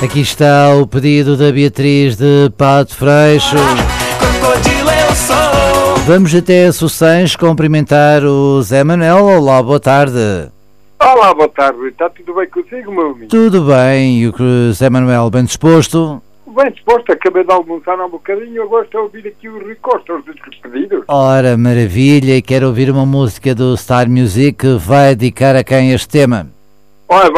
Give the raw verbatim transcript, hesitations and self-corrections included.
Aqui está o pedido da Beatriz de Pato Freixo. Vamos até Sossães cumprimentar o Zé Manuel. Olá, boa tarde. Olá, boa tarde. Está tudo bem consigo, meu amigo? Tudo bem. E o Zé Manuel, bem disposto? Bem disposto. Acabei de almoçar há um bocadinho. Agora estou a ouvir aqui o Rui Costa, os despedidos. Ora, maravilha. Quero ouvir uma música do Star Music que vai dedicar a quem este tema? Olha,